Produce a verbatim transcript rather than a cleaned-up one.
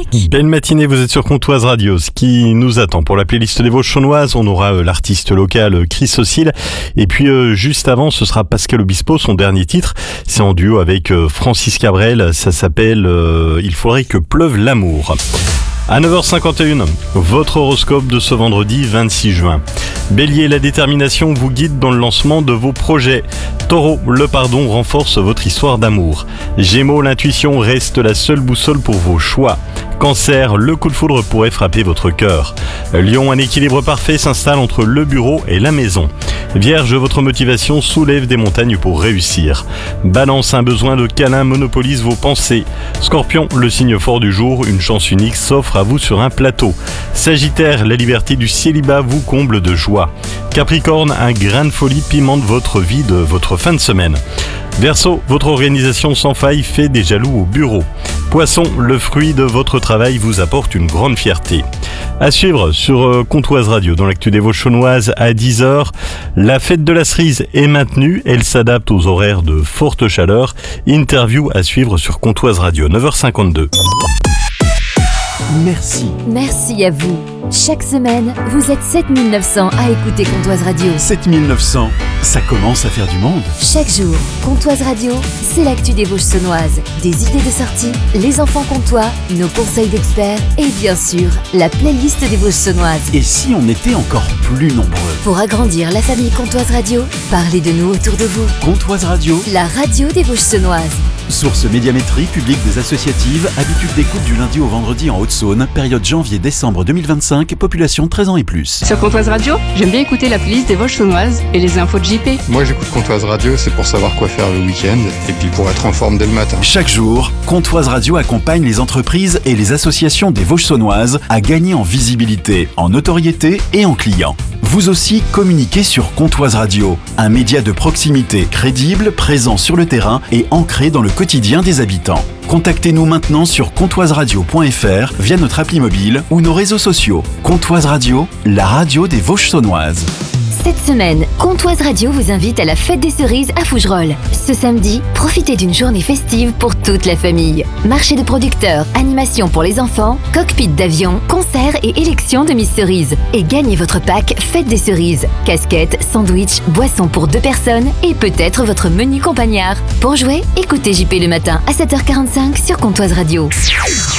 musique. Belle matinée, vous êtes sur Comtoise Radio. Ce qui nous attend pour la playlist des Vosges Saunoises, on aura euh, l'artiste local euh, Chris Ocil. Et puis euh, juste avant, ce sera Pascal Obispo, son dernier titre. C'est en duo avec euh, Francis Cabrel. Ça s'appelle euh, « Il faudrait que pleuve l'amour ». À neuf heures cinquante et une, votre horoscope de ce vendredi vingt-six juin. Bélier, la détermination vous guide dans le lancement de vos projets. Taureau, le pardon renforce votre histoire d'amour. Gémeaux, l'intuition reste la seule boussole pour vos choix. Cancer, le coup de foudre pourrait frapper votre cœur. Lion, un équilibre parfait s'installe entre le bureau et la maison. Vierge, votre motivation soulève des montagnes pour réussir. Balance, un besoin de câlin monopolise vos pensées. Scorpion, le signe fort du jour, une chance unique s'offre à vous sur un plateau. Sagittaire, la liberté du célibat vous comble de joie. Capricorne, un grain de folie pimente votre vie de votre fin de semaine. Verseau, votre organisation sans faille fait des jaloux au bureau. Poisson, le fruit de votre travail vous apporte une grande fierté. À suivre sur Comtoise Radio, dans l'actu des Vosges Saunoises à dix heures, la fête de la cerise est maintenue, elle s'adapte aux horaires de forte chaleur. Interview à suivre sur Comtoise Radio, neuf heures cinquante-deux. Merci. Merci à vous. Chaque semaine, vous êtes sept mille neuf cents à écouter Comtoise Radio. sept mille neuf cents, ça commence à faire du monde. Chaque jour, Comtoise Radio, c'est l'actu des Vosges Saunoises. Des idées de sortie, les enfants comtois, nos conseils d'experts et bien sûr, la playlist des Vosges Saunoises. Et si on était encore plus nombreux? Pour agrandir la famille Comtoise Radio, parlez de nous autour de vous. Comtoise Radio, la radio des Vosges Saunoises. Source médiamétrique, publique des associatives, habitude d'écoute du lundi au vendredi en Haute-Saône, période janvier-décembre deux mille vingt-cinq, population treize ans et plus. Sur Comtoise Radio, j'aime bien écouter la playlist des Vosges Saunoises et les infos de J P. Moi j'écoute Comtoise Radio, c'est pour savoir quoi faire le week-end et puis pour être en forme dès le matin. Chaque jour, Comtoise Radio accompagne les entreprises et les associations des Vosges Saunoises à gagner en visibilité, en notoriété et en clients. Vous aussi, communiquez sur Comtoise Radio, un média de proximité crédible, présent sur le terrain et ancré dans le quotidien des habitants. Contactez-nous maintenant sur comtoise radio point f r via notre appli mobile ou nos réseaux sociaux. Comtoise Radio, la radio des Vosges Saunoises. Cette semaine, Comtoise Radio vous invite à la fête des cerises à Fougerolles. Ce samedi, profitez d'une journée festive pour toute la famille. Marché de producteurs, animation pour les enfants, cockpit d'avion, concerts et élection de Miss Cerise. Et gagnez votre pack Fête des cerises. Casquettes, sandwich, boissons pour deux personnes et peut-être votre menu campagnard. Pour jouer, écoutez J P le matin à sept heures quarante-cinq sur Comtoise Radio.